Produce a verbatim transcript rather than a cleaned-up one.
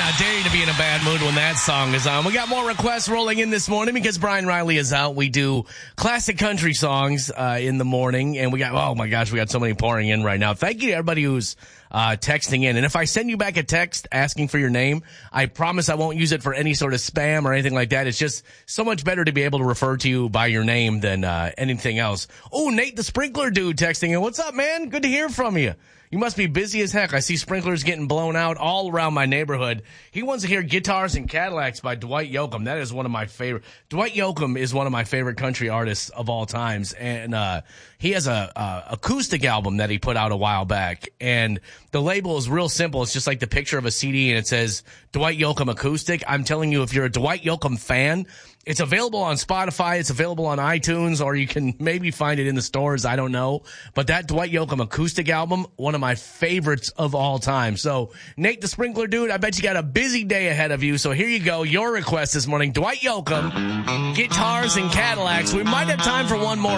I dare you to be in a bad mood when that song is on. We got more requests rolling in this morning because Brian Riley is out. We do classic country songs uh, in the morning, and we got, oh my gosh, we got so many pouring in right now. Thank you to everybody who's uh texting in. And if I send you back a text asking for your name, I promise I won't use it for any sort of spam or anything like that. It's just so much better to be able to refer to you by your name than uh anything else. Oh, Nate the Sprinkler Dude texting in. What's up, man? Good to hear from you. You must be busy as heck. I see sprinklers getting blown out all around my neighborhood. He wants to hear Guitars and Cadillacs by Dwight Yoakam. That is one of my favorite. Dwight Yoakam is one of my favorite country artists of all times. And uh he has a uh, acoustic album that he put out a while back. And the label is real simple. It's just like the picture of a C D, and it says Dwight Yoakam Acoustic. I'm telling you, if you're a Dwight Yoakam fan, it's available on Spotify. It's available on iTunes, or you can maybe find it in the stores. I don't know. But that Dwight Yoakam acoustic album, one of my favorites of all time. So, Nate the Sprinkler Dude, I bet you got a busy day ahead of you. So here you go. Your request this morning, Dwight Yoakam, Guitars and Cadillacs. We might have time for one more.